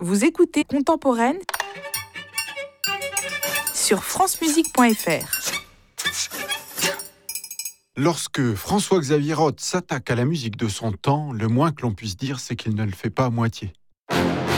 Vous écoutez Contemporaine sur francemusique.fr. Lorsque François-Xavier Roth s'attaque à la musique de son temps, le moins que l'on puisse dire, c'est qu'il ne le fait pas à moitié.